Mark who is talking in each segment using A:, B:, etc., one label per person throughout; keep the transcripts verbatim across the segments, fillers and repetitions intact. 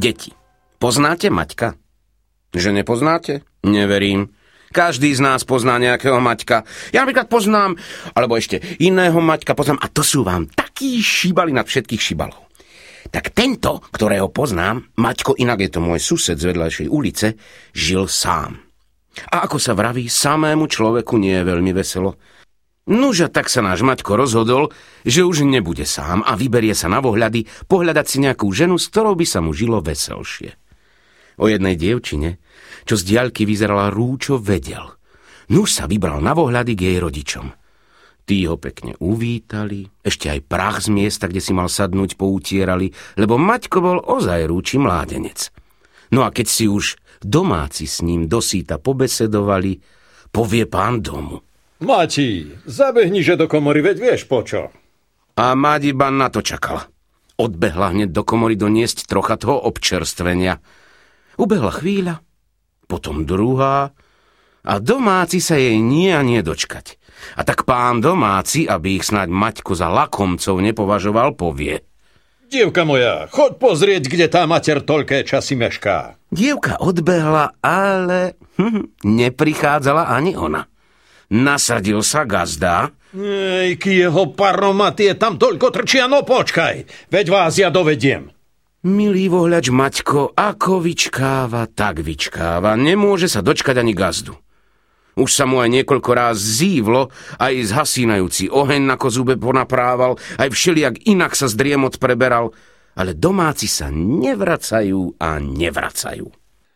A: Deti, poznáte Maťka? Že nepoznáte? Neverím. Každý z nás pozná nejakého Maťka. Ja napríklad poznám, alebo ešte iného Maťka poznám, a to sú vám takí šibali nad všetkých šibalov. Tak tento, ktorého poznám, Maťko, inak je to môj sused z vedľajšej ulice, žil sám. A ako sa vraví, samému človeku nie je veľmi veselo. Nuže, tak sa náš Maťko rozhodol, že už nebude sám a vyberie sa na vohľady pohľadať si nejakú ženu, s ktorou by sa mu žilo veselšie. O jednej dievčine, čo z diaľky vyzerala rúčo, vedel. Nuž sa vybral na vohľady k jej rodičom. Tí ho pekne uvítali, ešte aj prach z miesta, kde si mal sadnúť, poutierali, lebo Maťko bol ozaj rúči mládenec. No a keď si už domáci s ním dosýta pobesedovali, povie pán domu:
B: Mati, zabehniže do komory, veď vieš počo.
A: A Máť iba na to čakala. Odbehla hneď do komory doniesť trocha toho občerstvenia. Ubehla chvíľa, potom druhá, a domáci sa jej nie a nie dočkať. A tak pán domáci, aby ich snáď Maťko za lakomcov nepovažoval, povie:
B: Dievka moja, choď pozrieť, kde tá mater toľké časy mešká.
A: Dievka odbehla, ale hm, neprichádzala ani ona. Nasadil sa gazda.
B: Ej, k jeho paromatie tam toľko trčia, no počkaj, veď vás ja dovediem.
A: Milý vohľač Maťko, ako vyčkáva, tak vyčkáva. Nemôže sa dočkať ani gazdu. Už sa mu aj niekoľko ráz zívlo, aj zhasínajúci oheň na kozube ponaprával, aj všelijak inak sa z driemot preberal, ale domáci sa nevracajú a nevracajú.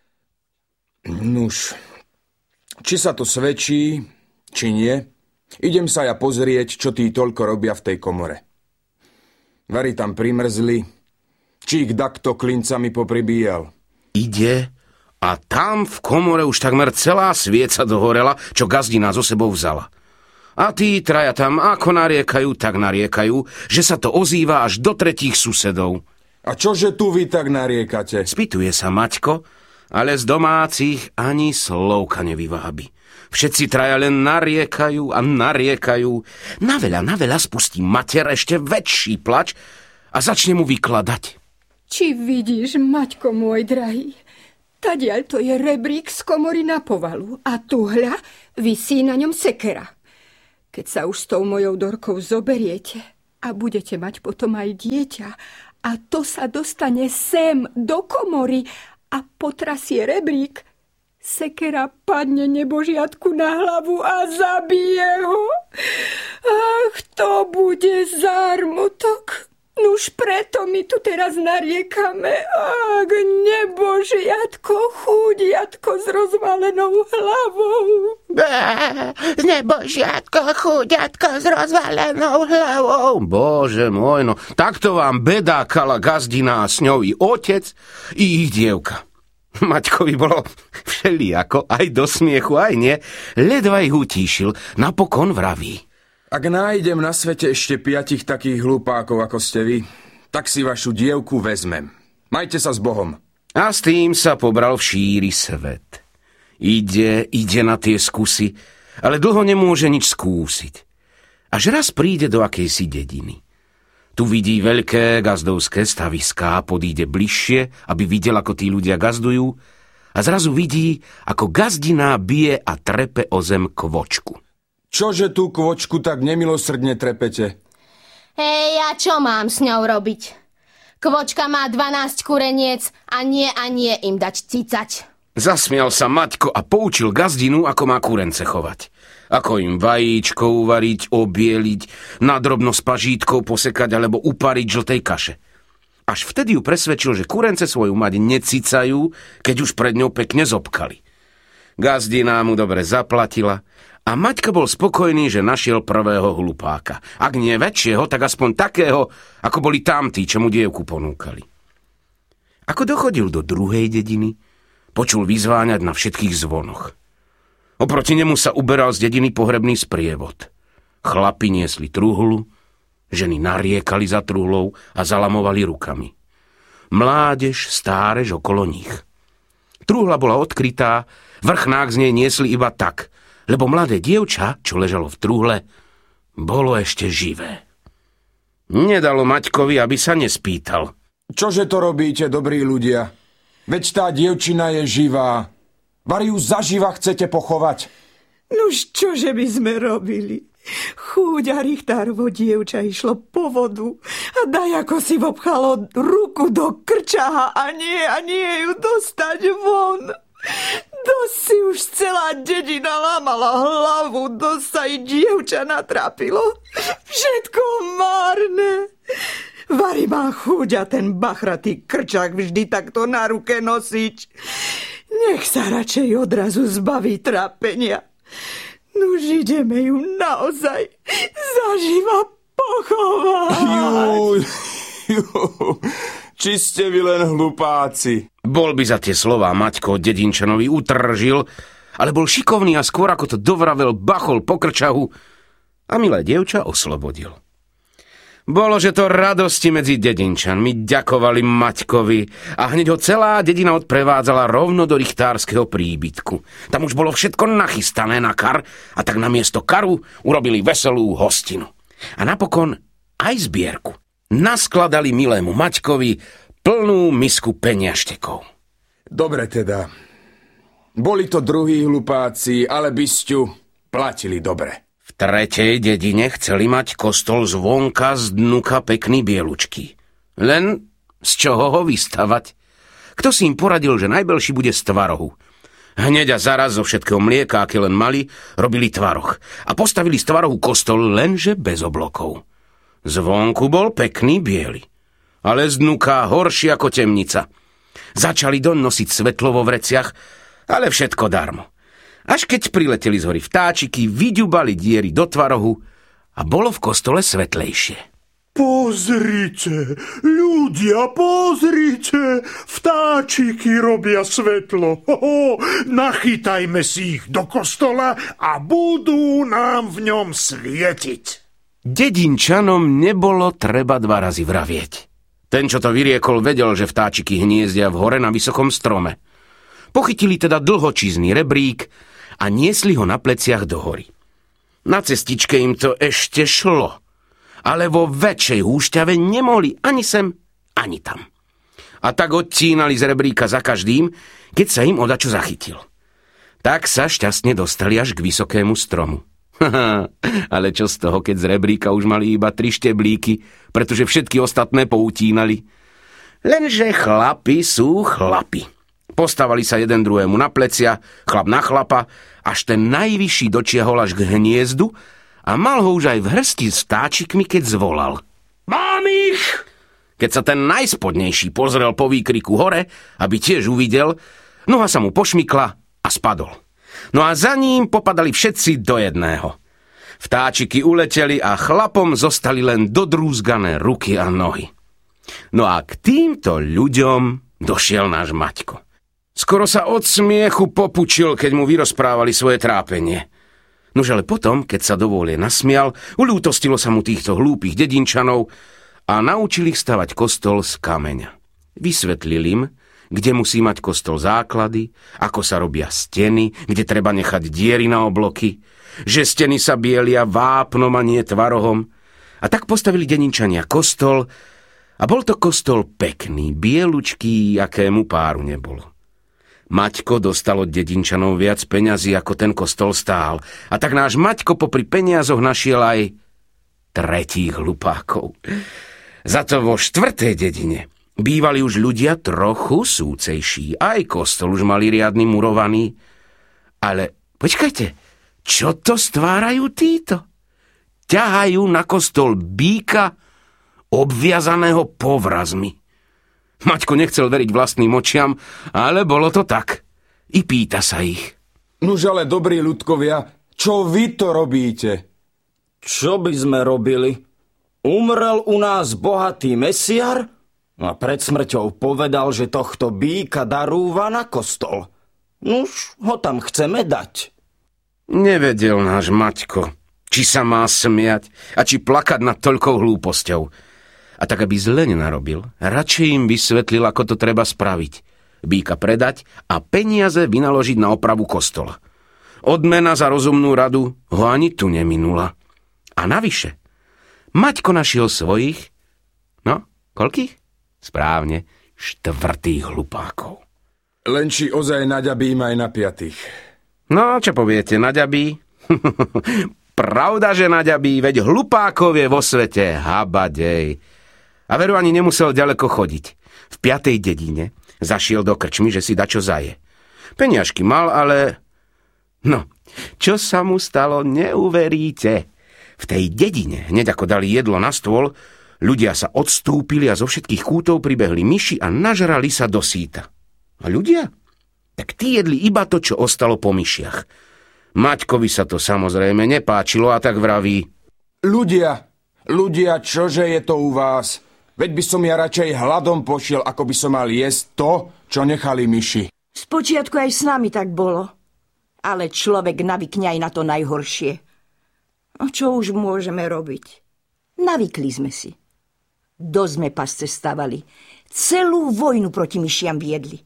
C: Nuž, či sa to svedčí, či nie, idem sa ja pozrieť, čo tí toľko robia v tej komore. Vari tam primrzli, či ich dakto klincami popribíjal.
A: Ide a tam v komore už takmer celá svieca dohorela, čo gazdina so sebou vzala. A tí traja tam ako nariekajú, tak nariekajú, že sa to ozýva až do tretích susedov.
C: A čože tu vy tak nariekate?
A: Spýtuje sa Maťko, ale z domácich ani slovka nevyvábi. Všetci traja len nariekajú a nariekajú. Naveľa, naveľa spustí mater ešte väčší plač a začne mu vykladať.
D: Či vidíš, Maťko môj drahý, tadiaľ to je rebrík z komory na povalu a tuhľa visí na ňom sekera. Keď sa už s tou mojou Dorkou zoberiete a budete mať potom aj dieťa a to sa dostane sem do komory a potrasie rebrík, sekera padne nebožiatku na hlavu a zabije ho. Ach, to bude zármutok. Nuž preto my tu teraz nariekame. Ach, nebožiatko, chúdiatko s rozvalenou hlavou.
A: Bé, nebožiatko, chúdiatko s rozvalenou hlavou. Bože môj, no takto vám bedákala gazdina a s ňou i otec, i ich dievka. Maťkovi bolo všelijako, aj do smiechu, aj nie. Ledva ich utíšil, napokon vraví:
C: Ak nájdem na svete ešte piatich takých hlupákov, ako ste vy, tak si vašu dievku vezmem. Majte sa s Bohom.
A: A s tým sa pobral v šíri svet. Ide, ide na tie skúsy, ale dlho nemôže nič skúsiť. Až raz príde do akejsi dediny. Tu vidí veľké gazdovské staviská, podíde bližšie, aby videl, ako tí ľudia gazdujú, a zrazu vidí, ako gazdina bije a trepe o zem kvočku.
C: Čože tú kvočku tak nemilosrdne trepete?
E: Hej, a čo mám s ňou robiť? Kvočka má dvanásť kureniec a nie a nie im dať cicať.
A: Zasmial sa Maťko a poučil gazdinu, ako má kurence chovať. Ako im vajíčko uvariť, obieliť, nadrobno s pažítkou posekať alebo upariť žltej kaše. Až vtedy ju presvedčil, že kurence svoju mať necicajú, keď už pred ňou pekne zobkali. Gazdina mu dobre zaplatila a Maťko bol spokojný, že našiel prvého hlupáka. Ak nie väčšieho, tak aspoň takého, ako boli tamtí, čo mu dievku ponúkali. Ako dochodil do druhej dediny, počul vyzváňať na všetkých zvonoch. Oproti nemu sa uberal z dediny pohrebný sprievod. Chlapi niesli truhlu, ženy nariekali za truhlou a zalamovali rukami. Mládež, stárež okolo nich. Truhla bola odkrytá, vrchnák z nej niesli iba tak, lebo mladé dievča, čo ležalo v truhle, bolo ešte živé. Nedalo Maťkovi, aby sa nespýtal.
C: Čože to robíte, dobrí ľudia? Veď tá dievčina je živá. Vari ju zaživa chcete pochovať?
F: Nuž čože by sme robili? Chúď a Richtárovo dievča išlo po vodu a dajako si vopchalo ruku do krčaha a nie a nie ju dostať von. Dosť si už celá dedina lámala hlavu, dosť sa i dievča natrapilo. Všetko márne. Vari má chúď a ten bachratý krčák vždy takto na ruke nosiť. Nech sa radšej odrazu zbaví trápenia. Nuž ideme ju naozaj zaživa pochovať.
C: Juj, juj, či ste vy len hlupáci.
A: Bol by za tie slová Maťko Dedinčanovi utržil, ale bol šikovný a skôr ako to dovravel, bachol po krčahu a milé dievča oslobodil. Bolo, že to radosti medzi Dedinčanmi, ďakovali Maťkovi a hneď ho celá dedina odprevádzala rovno do richtárskeho príbytku. Tam už bolo všetko nachystané na kar a tak namiesto karu urobili veselú hostinu. A napokon aj zbierku. Naskladali milému Maťkovi plnú misku peniaštekov.
C: Dobre teda. Boli to druhí hlupáci, ale bysťu platili dobre.
A: V tretej dedine chceli mať kostol zvonka z dnuka pekný bielučký. Len z čoho ho vystavať? Kto si im poradil, že najbelší bude z tvarohu? Hneď a zaraz zo všetkého mlieka, aké len mali, robili tvaroh. A postavili z tvarohu kostol lenže bez oblokov. Zvonku bol pekný biely, ale z dnuka horší ako temnica. Začali doň nosiť svetlo vo vreciach, ale všetko darmo. Až keď prileteli z hory vtáčiky, vyďubali diery do tvarohu a bolo v kostole svetlejšie.
G: Pozrite, ľudia, pozrite, vtáčiky robia svetlo. Hoho, nachytajme si ich do kostola a budú nám v ňom svietiť.
A: Dedinčanom nebolo treba dva razy vravieť. Ten, čo to vyriekol, vedel, že vtáčiky hniezdia v hore na vysokom strome. Pochytili teda dlhočízny rebrík a niesli ho na pleciach do hory. Na cestičke im to ešte šlo, ale vo väčšej húšťave nemohli ani sem, ani tam. A tak odtínali z rebríka za každým, keď sa im odačo zachytil. Tak sa šťastne dostali až k vysokému stromu. Ale čo z toho, keď z rebríka už mali iba tri šteblíky, pretože všetky ostatné poutínali. Lenže chlapi sú chlapi. Postavali sa jeden druhému na plecia, chlap na chlapa, až ten najvyšší dočiahol až k hniezdu a mal ho už aj v hrsti s vtáčikmi, keď zvolal. Mám ich! Keď sa ten najspodnejší pozrel po výkriku hore, aby tiež uvidel, noha sa mu pošmykla a spadol. No a za ním popadali všetci do jedného. Vtáčiky uleteli a chlapom zostali len dodrúzgané ruky a nohy. No a k týmto ľuďom došiel náš Maťko. Skoro sa od smiechu popučil, keď mu vyrozprávali svoje trápenie. Nož ale potom, keď sa dovolie nasmial, uľútostilo sa mu týchto hlúpych dedinčanov a naučil ich stavať kostol z kameňa. Vysvetlil im, kde musí mať kostol základy, ako sa robia steny, kde treba nechať diery na obloky, že steny sa bielia vápnom a nie tvarohom. A tak postavili dedinčania kostol a bol to kostol pekný, bielučký, akému páru nebolo. Maťko dostal od dedinčanov viac peňazí, ako ten kostol stál. A tak náš Maťko popri peniazoch našiel aj tretích hlupákov. Za to vo štvrtej dedine bývali už ľudia trochu súcejší. Aj kostol už mali riadny murovaný. Ale počkajte, čo to stvárajú títo? Ťahajú na kostol býka obviazaného povrazmi. Maťko nechcel veriť vlastným očiam, ale bolo to tak. I pýta sa ich.
C: Nuž ale dobrí ľudkovia, čo vy to robíte?
H: Čo by sme robili? Umrel u nás bohatý mesiar a pred smrťou povedal, že tohto býka darúva na kostol. Nuž, ho tam chceme dať.
A: Nevedel náš Maťko, či sa má smiať a či plakať nad toľkou hlúposťou. A tak, aby zle nenarobil, radšej im vysvetlil, ako to treba spraviť. Býka predať a peniaze vynaložiť na opravu kostola. Odmena za rozumnú radu ho ani tu neminula. A navyše, Maťko našiel svojich, no, koľkých? Správne, štvrtých hlupákov.
C: Len či ozaj naďabím aj na piatých.
A: No, čo poviete, naďabí? Pravda, že naďabí, veď hlupákov je vo svete, habadej. A veru ani nemusel ďaleko chodiť. V piatej dedine zašiel do krčmy, že si dačo zaje. Peniažky mal, ale... No, čo sa mu stalo, neuveríte. V tej dedine, hneď ako dali jedlo na stôl, ľudia sa odstúpili a zo všetkých kútov pribehli myši a nažrali sa do síta. A ľudia? Tak tí jedli iba to, čo ostalo po myšiach. Maťkovi sa to samozrejme nepáčilo a tak vraví:
C: Ľudia, ľudia, čože je to u vás? Veď by som ja radšej hladom pošiel, ako by som mal jesť to, čo nechali myši.
F: Spočiatku aj s nami tak bolo. Ale človek navykne aj na to najhoršie. A čo už môžeme robiť? Navykli sme si. Dosť sme pasce stavali. Celú vojnu proti myšiam viedli.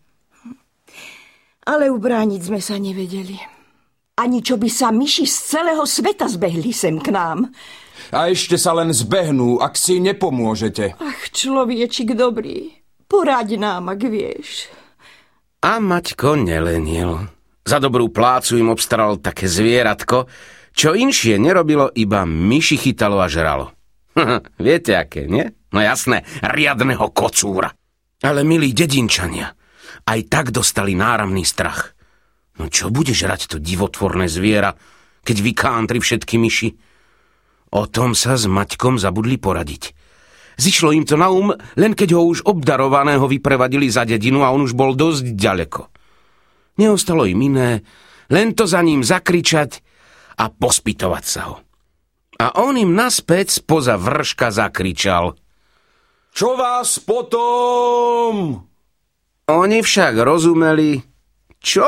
F: Ale ubrániť sme sa nevedeli. Ani čo by sa myši z celého sveta zbehli sem k nám.
C: A ešte sa len zbehnú, ak si nepomôžete.
F: Ach, človečik dobrý, poraď nám, ak vieš.
A: A Maťko nelenil. Za dobrú plácu im obstaral také zvieratko, čo inšie nerobilo, iba myši chytalo a žralo. Viete aké, nie? No jasné, riadneho kocúra. Ale milí dedinčania, aj tak dostali náramný strach. No čo bude žrať to divotvorné zviera, keď vykántri všetky myši? O tom sa s Maťkom zabudli poradiť. Zišlo im to na um, len keď ho už obdarovaného vyprevadili za dedinu a on už bol dosť ďaleko. Neostalo im iné, len to za ním zakričať a pospytovať sa ho. A on im naspäť spoza vrška zakričal:
C: Čo vás potom?
A: Oni však rozumeli: Čo?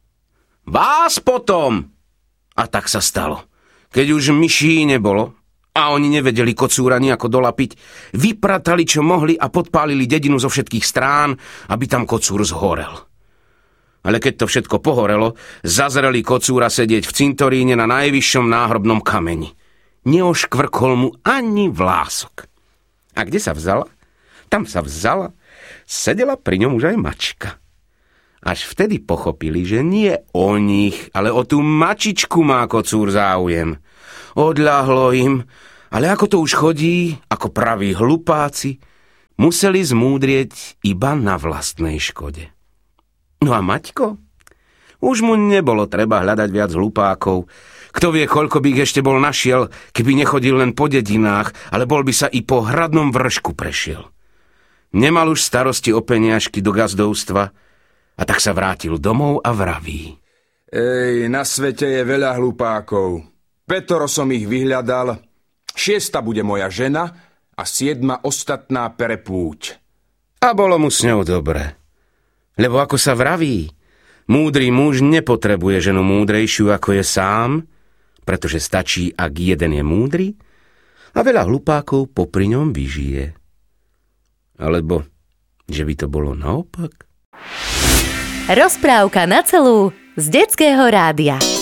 A: Vás potom? A tak sa stalo. Keď už myší nebolo a oni nevedeli kocúra nejako dolapiť, vypratali čo mohli a podpálili dedinu zo všetkých strán, aby tam kocúr zhorel. Ale keď to všetko pohorelo, zazreli kocúra sedieť v cintoríne na najvyššom náhrobnom kameni. Neoškvrkol mu ani vlások. A kde sa vzala? Tam sa vzala. Sedela pri ňom už aj mačka. Až vtedy pochopili, že nie o nich, ale o tú mačičku má kocúr záujem. Odľahlo im, ale ako to už chodí, ako praví hlupáci, museli zmúdrieť iba na vlastnej škode. No a Maťko? Už mu nebolo treba hľadať viac hlupákov. Kto vie, koľko by ich ešte bol našiel, keby nechodil len po dedinách, ale bol by sa i po hradnom vršku prešiel. Nemal už starosti o peniažky do gazdovstva, a tak sa vrátil domov a vraví:
C: Ej, na svete je veľa hlupákov. Petoro som ich vyhľadal, šiesta bude moja žena a siedma ostatná perepúť.
A: A bolo mu s ňou dobre. Lebo ako sa vraví, múdry muž nepotrebuje ženu múdrejšiu ako je sám, pretože stačí, ak jeden je múdry a veľa hlupákov popri ňom vyžije. Alebo, že by to bolo naopak?
I: Rozprávka na celú z Detského rádia.